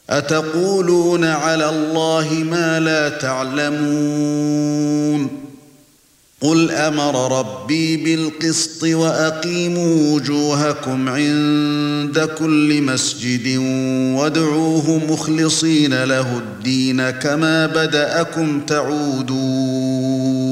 أتقولون على الله ما لا تعلمون قل أمر ربي بالقسط وأقيموا وجوهكم عند كل مسجد وادعوه مخلصين له الدين كما بدأكم تعودون